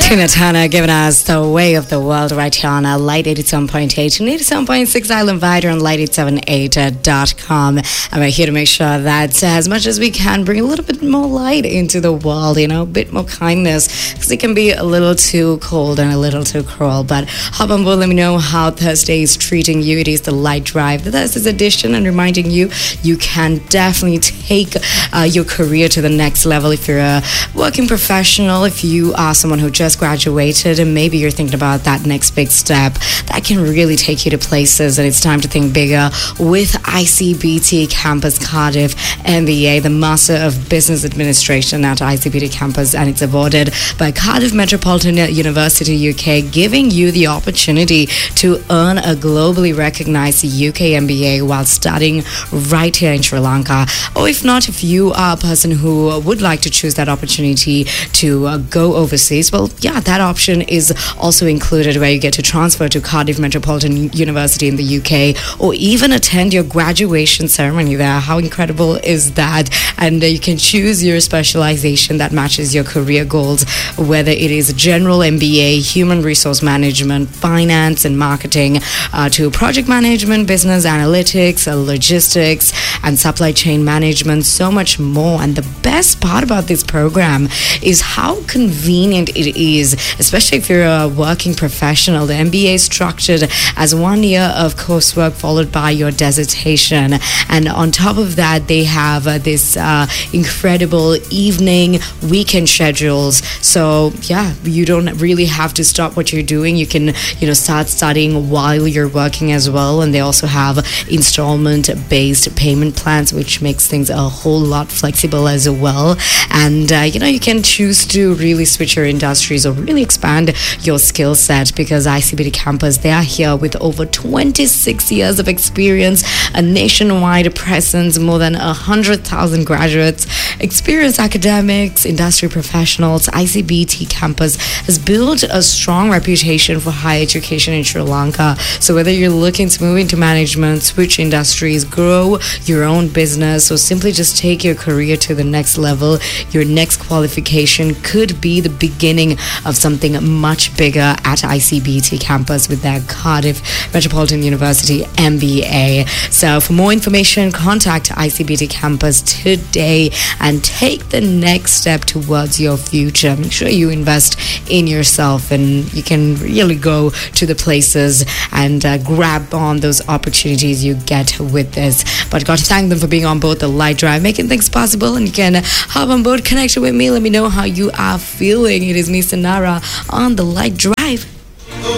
Tina Turner giving us the way of the world right here on Light 87.8 and 87.6 Island Vider on light878.com. And we're here to make sure that as much as we can bring a little bit more light into the world, a bit more kindness, because it can be a little too cold and a little too cruel. But hop on board, let me know how Thursday is treating you. It is the Light Drive, the Thursday's edition, and reminding you can definitely take your career to the next level if you're a working professional, if you are someone who just graduated and maybe you're thinking about that next big step that can really take you to places, and it's time to think bigger with ICBT Campus Cardiff MBA, the Master of Business Administration at ICBT Campus, and it's awarded by Cardiff Metropolitan University UK, giving you the opportunity to earn a globally recognized UK MBA while studying right here in Sri Lanka. Or if not, if you are a person who would like to choose that opportunity to go overseas, well, yeah, that option is also included, where you get to transfer to Cardiff Metropolitan University in the UK, or even attend your graduation ceremony there. How incredible is that? And you can choose your specialization that matches your career goals, whether it is general MBA, human resource management, finance and marketing, to project management, business analytics, logistics and supply chain management, so much more. And the best part about this program is how convenient it is, especially if you're a working professional. The MBA is structured as 1 year of coursework followed by your dissertation, and on top of that they have this incredible evening weekend schedules. So yeah, you don't really have to stop what you're doing. You can start studying while you're working as well, and they also have installment based payment plans, which makes things a whole lot flexible as well. And you can choose to really switch your industries or really expand your skill set, because ICBT Campus, they are here with over 26 years of experience, a nationwide presence, more than 100,000 graduates, experienced academics, industry professionals. ICBT Campus has built a strong reputation for higher education in Sri Lanka. So whether you're looking to move into management, switch industries, grow your own business, or simply just take your career to the next level, your next qualification could be the beginning of something much bigger at ICBT Campus with their Cardiff Metropolitan University MBA. So for more information, contact ICBT Campus today and take the next step towards your future. Make sure you invest in yourself, and you can really go to the places and grab on those opportunities you get with this. But got to thank them for being on board the Light Drive, making things possible. And you can hop on board, connect with me, let me know how you are feeling. It is me, Sanara, on the Light Drive.